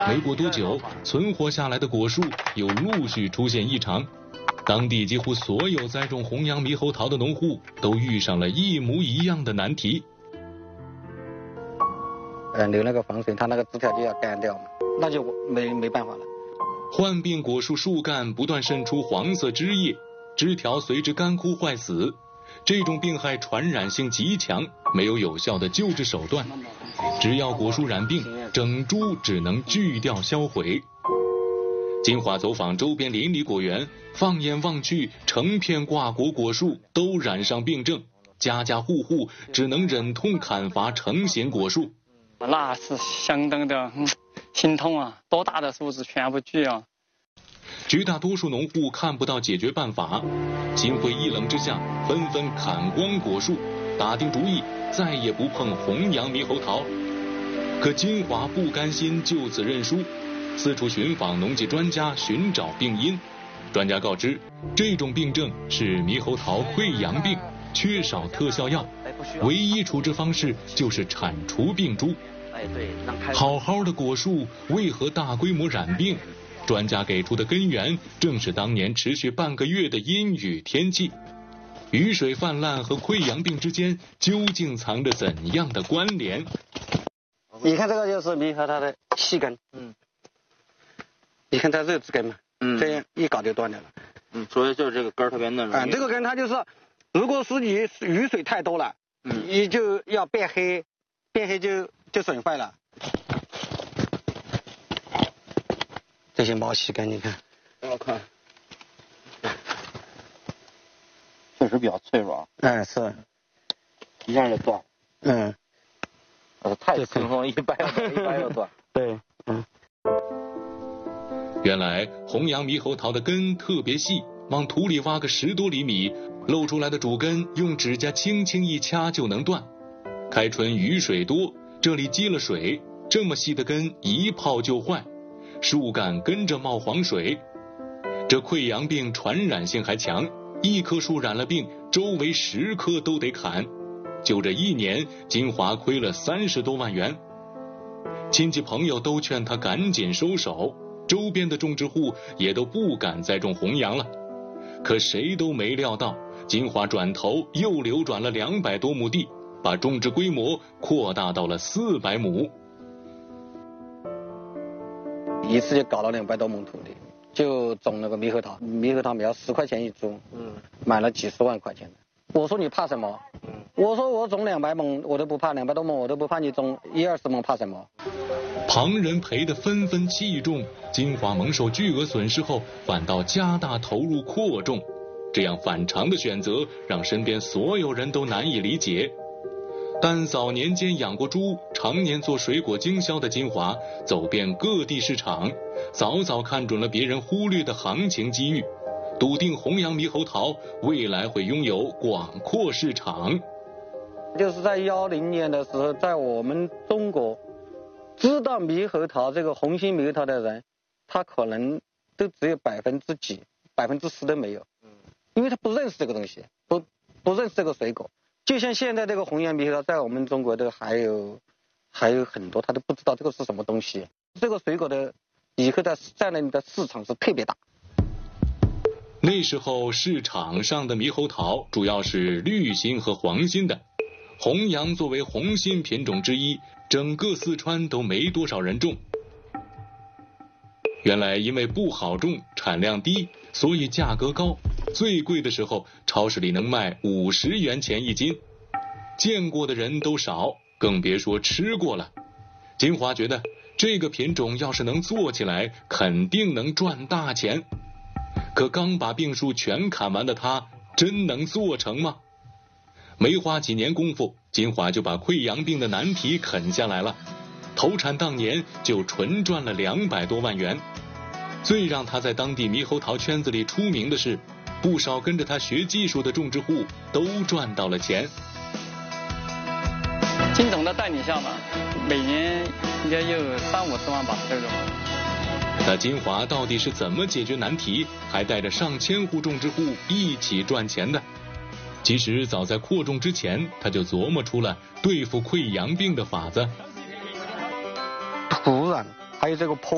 没过多久，存活下来的果树又陆续出现异常，当地几乎所有栽种红杨猕猴桃的农户都遇上了一模一样的难题。 留那个防水，它那个枝条就要干掉嘛，那就没办法了。 患病果树树干不断渗出黄色汁液，枝条随之干枯坏死。这种病害传染性极强，没有有效的救治手段。只要果树染病，整株只能锯掉销毁。金华走访周边邻里果园，放眼望去，成片挂果树都染上病症，家家户户只能忍痛砍伐成型果树。 那是相当的心痛啊！多大的树枝全部锯啊！ 绝大多数农户看不到解决办法，心灰意冷之下，纷纷砍光果树，打定主意再也不碰红杨猕猴桃。可金华不甘心就此认输，四处寻访农技专家寻找病因。专家告知，这种病症是猕猴桃溃疡病，缺少特效药，唯一处置方式就是铲除病株。好好的果树为何大规模染病？专家给出的根源正是当年持续半个月的阴雨天气。雨水泛滥和溃疡病之间究竟藏着怎样的关联？ 你看这个就是猕猴桃的细根，你看它肉质根嘛，这样一搞就断掉了。 所以就是这个根儿特别嫩。 这个根它就是，如果是你雨水太多了，你就要变黑，变黑就损坏了。这些毛细根你看， 我看，确实比较脆弱。 是， 一下就断。太轻松，一掰就断。 对， 原来红杨猕猴桃的根特别细，往土里挖个10多厘米，露出来的主根用指甲轻轻一掐就能断。开春雨水多，这里积了水，这么细的根一泡就坏，树干跟着冒黄水。这溃疡病传染性还强，一棵树染了病，周围10棵都得砍。就这1年，金华亏了30多万元。亲戚朋友都劝他赶紧收手，周边的种植户也都不敢再种红杨了。可谁都没料到，金华转头又流转了200多亩地，把种植规模扩大到了400亩。 一次就搞了200多亩土地，就种那个猕猴桃，猕猴桃苗10块钱一株，买了几十万块钱的。我说你怕什么？我说我种200亩我都不怕，200多亩我都不怕，你种10-20亩怕什么？ 旁人赔得纷纷器重，金华蒙受巨额损失后，反倒加大投入扩种。这样反常的选择让身边所有人都难以理解。但早年间养过猪，常年做水果经销的金华，走遍各地市场，早早看准了别人忽略的行情机遇，笃定红杨猕猴桃未来会拥有广阔市场。 就是在10年的时候，在我们中国知道猕猴桃这个红心猕猴桃的人，他可能都只有几%10%都没有，因为他不认识这个东西，不认识这个水果。就像现在这个红杨猕猴桃，在我们中国都还有很多他都不知道这个是什么东西。这个水果的以后在那里的市场是特别大。 那时候市场上的猕猴桃主要是绿心和黄心的，红杨作为红心品种之一，整个四川都没多少人种。原来因为不好种，产量低，所以价格高，最贵的时候超市里能卖50元钱一斤。见过的人都少，更别说吃过了。金华觉得这个品种要是能做起来，肯定能赚大钱。可刚把病树全砍完的他，真能做成吗？没花几年功夫，金华就把溃疡病的难题啃下来了，投产当年就纯赚了200多万元。最让他在当地猕猴桃圈子里出名的是，不少跟着他学技术的种植户都赚到了钱。 金总的带领下嘛，每年应该有30-50万吧这种。 那金华到底是怎么解决难题，还带着上千户种植户一起赚钱的？其实早在扩种之前，他就琢磨出了对付溃疡病的法子。 土壤还有这个坡